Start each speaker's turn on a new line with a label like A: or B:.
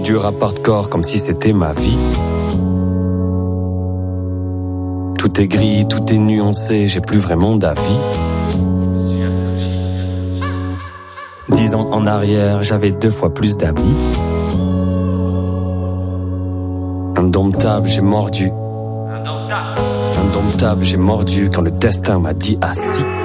A: du rapport de corps comme si c'était ma vie. Tout est gris, tout est nuancé, j'ai plus vraiment d'avis. 10 ans en arrière, j'avais 2 fois plus d'amis. Indomptable, j'ai mordu. Indomptable, j'ai mordu quand le destin m'a dit assis.